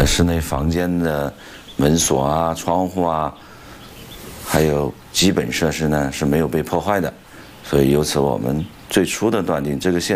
室内房间的门锁啊、窗户啊，还有基本设施呢是没有被破坏的，所以由此我们最初的断定这个现